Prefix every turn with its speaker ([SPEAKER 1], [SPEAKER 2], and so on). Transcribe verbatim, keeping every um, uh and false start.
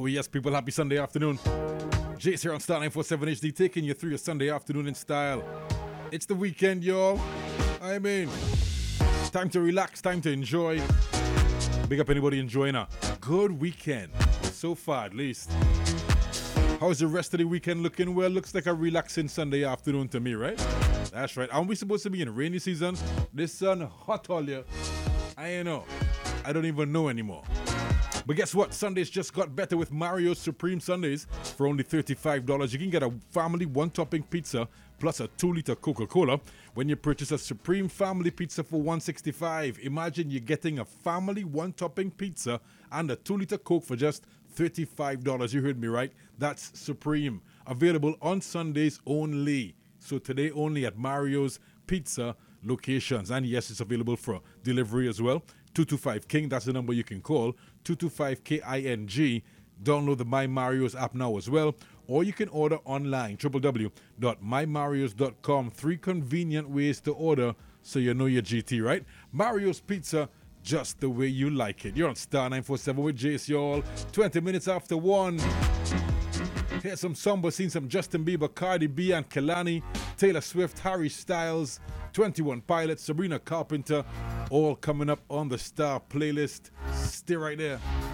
[SPEAKER 1] Oh yes, people, happy Sunday afternoon. Jace here on Star nine forty-seven H D, taking you through your Sunday afternoon in style. It's the weekend, y'all. I mean, time to relax, time to enjoy. Big up anybody enjoying a good weekend. So far, at least. How's the rest of the weekend looking? Well, looks like a relaxing Sunday afternoon to me, right? That's right. Aren't we supposed to be in rainy season? This sun hot all year. I ain't know. I don't even know anymore. But guess what? Sundays just got better with Mario's Supreme Sundays. For only thirty-five dollars, you can get a family one-topping pizza plus a two-liter Coca-Cola when you purchase a Supreme Family Pizza for one hundred sixty-five dollars. Imagine you're getting a family one-topping pizza and a two-liter Coke for just thirty-five dollars. You heard me right. That's Supreme. Available on Sundays only. So today only at Mario's Pizza locations. And yes, it's available for delivery as well. two two five King, that's the number you can call. two two five K I N G. Download the My Mario's app now as well. Or you can order online, w w w dot my marios dot com. Three convenient ways to order so you know your G T, right? Mario's Pizza, just the way you like it. You're on Star nine forty-seven with Jace, y'all. twenty minutes after one. Here's some samba, seen some Justin Bieber, Cardi B and Kehlani, Taylor Swift, Harry Styles, twenty-one Pilots, Sabrina Carpenter, all coming up on the Star playlist. Stay right there.